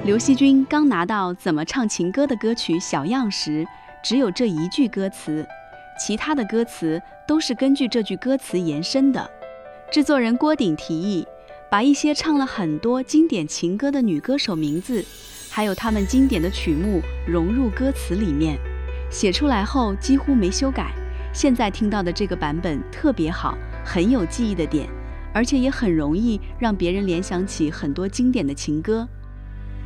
刘惜君刚拿到怎么唱情歌的歌曲小样时，只有这一句歌词，其他的歌词都是根据这句歌词延伸的。制作人郭顶提议，把一些唱了很多经典情歌的女歌手名字，还有她们经典的曲目融入歌词里面。写出来后几乎没修改，现在听到的这个版本特别好，很有记忆的点，而且也很容易让别人联想起很多经典的情歌。